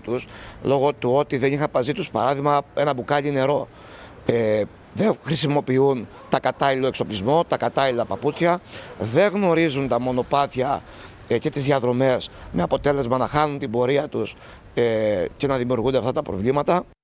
τους λόγω του ότι δεν είχαν μαζί τους, παράδειγμα, ένα μπουκάλι νερό. Δεν χρησιμοποιούν τα κατάλληλο εξοπλισμό, τα κατάλληλα παπούτσια, δεν γνωρίζουν τα μονοπάτια και τις διαδρομές, με αποτέλεσμα να χάνουν την πορεία τους και να δημιουργούνται αυτά τα προβλήματα.